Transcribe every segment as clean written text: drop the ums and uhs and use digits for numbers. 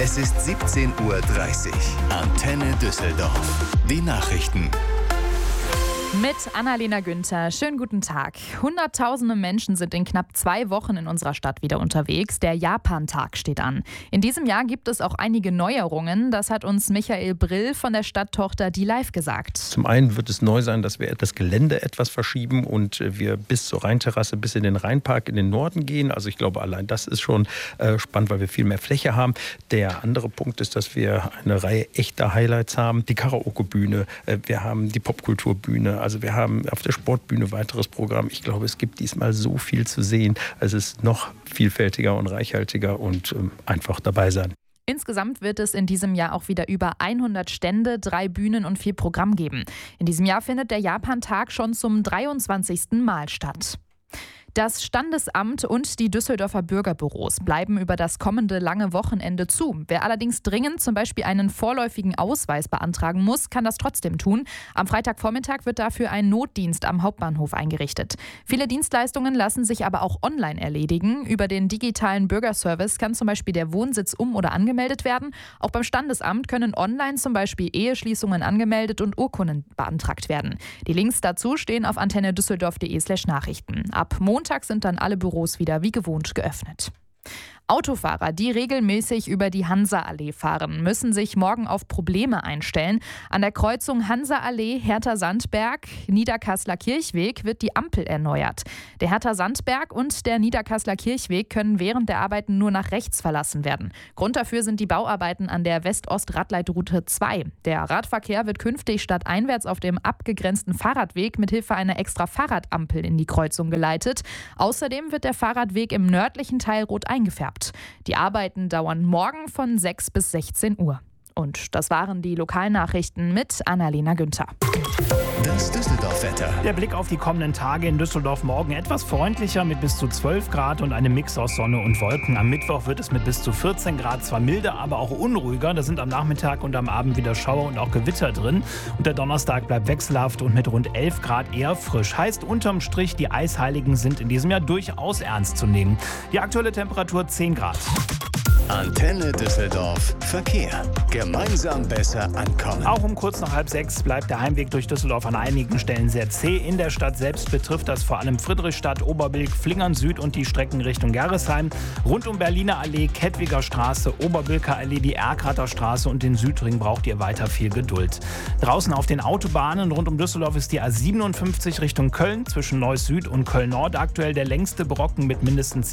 Es ist 17:30 Uhr. Antenne Düsseldorf. Die Nachrichten. Mit Annalena Günther. Schönen guten Tag. Hunderttausende Menschen sind in knapp 2 Wochen in unserer Stadt wieder unterwegs. Der Japan-Tag steht an. In diesem Jahr gibt es auch einige Neuerungen. Das hat uns Michael Brill von der Stadttochter DLive gesagt. Zum einen wird es neu sein, dass wir das Gelände etwas verschieben und wir bis zur Rheinterrasse, bis in den Rheinpark in den Norden gehen. Also ich glaube, allein das ist schon spannend, weil wir viel mehr Fläche haben. Der andere Punkt ist, dass wir eine Reihe echter Highlights haben. Die Karaoke-Bühne, wir haben die Popkulturbühne. Also wir haben auf der Sportbühne weiteres Programm. Ich glaube, es gibt diesmal so viel zu sehen. Es ist noch vielfältiger und reichhaltiger und einfach dabei sein. Insgesamt wird es in diesem Jahr auch wieder über 100 Stände, 3 Bühnen und 4 Programm geben. In diesem Jahr findet der Japan-Tag schon zum 23. Mal statt. Das Standesamt und die Düsseldorfer Bürgerbüros bleiben über das kommende lange Wochenende zu. Wer allerdings dringend zum Beispiel einen vorläufigen Ausweis beantragen muss, kann das trotzdem tun. Am Freitagvormittag wird dafür ein Notdienst am Hauptbahnhof eingerichtet. Viele Dienstleistungen lassen sich aber auch online erledigen. Über den digitalen Bürgerservice kann zum Beispiel der Wohnsitz oder angemeldet werden. Auch beim Standesamt können online zum Beispiel Eheschließungen angemeldet und Urkunden beantragt werden. Die Links dazu stehen auf antennedüsseldorf.de/Nachrichten. Ab Montag sind dann alle Büros wieder wie gewohnt geöffnet. Autofahrer, die regelmäßig über die Hansa-Allee fahren, müssen sich morgen auf Probleme einstellen. An der Kreuzung Hansa-Allee, Hertha-Sandberg, Niederkassler Kirchweg wird die Ampel erneuert. Der Hertha-Sandberg und der Niederkassler Kirchweg können während der Arbeiten nur nach rechts verlassen werden. Grund dafür sind die Bauarbeiten an der West-Ost-Radleitroute 2. Der Radverkehr wird künftig stadteinwärts auf dem abgegrenzten Fahrradweg mithilfe einer extra Fahrradampel in die Kreuzung geleitet. Außerdem wird der Fahrradweg im nördlichen Teil rot eingefärbt. Die Arbeiten dauern morgen von 6 bis 16 Uhr. Und das waren die Lokalnachrichten mit Annalena Günther. Das Düsseldorf-Wetter. Der Blick auf die kommenden Tage in Düsseldorf: morgen etwas freundlicher mit bis zu 12 Grad und einem Mix aus Sonne und Wolken. Am Mittwoch wird es mit bis zu 14 Grad zwar milder, aber auch unruhiger. Da sind am Nachmittag und am Abend wieder Schauer und auch Gewitter drin. Und der Donnerstag bleibt wechselhaft und mit rund 11 Grad eher frisch. Heißt unterm Strich, die Eisheiligen sind in diesem Jahr durchaus ernst zu nehmen. Die aktuelle Temperatur 10 Grad. Antenne Düsseldorf Verkehr. Gemeinsam besser ankommen. Auch um kurz nach 5:30 bleibt der Heimweg durch Düsseldorf an einigen Stellen sehr zäh. In der Stadt selbst betrifft das vor allem Friedrichstadt, Oberbilk, Flingern Süd und die Strecken Richtung Gerresheim. Rund um Berliner Allee, Kettwiger Straße, Oberbilker Allee, die Erkrater Straße und den Südring braucht ihr weiter viel Geduld. Draußen auf den Autobahnen rund um Düsseldorf ist die A57 Richtung Köln zwischen Neuss Süd und Köln Nord aktuell der längste Brocken mit mindestens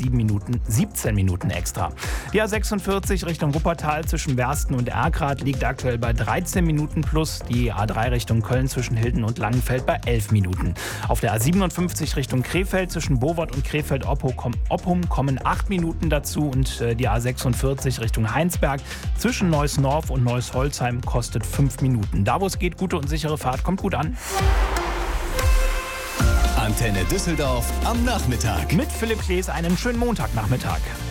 17 Minuten extra. Die A46 Richtung Wuppertal zwischen Wersten und Erkrath liegt aktuell bei 13 Minuten plus. Die A3 Richtung Köln zwischen Hilden und Langenfeld bei 11 Minuten. Auf der A57 Richtung Krefeld zwischen Bowart und Krefeld-Oppum kommen 8 Minuten dazu. Und die A46 Richtung Heinsberg zwischen Neuss-Norf und Neuss-Holzheim kostet 5 Minuten. Da wo es geht, gute und sichere Fahrt, kommt gut an. Antenne Düsseldorf am Nachmittag. Mit Philipp Klees einen schönen Montagnachmittag.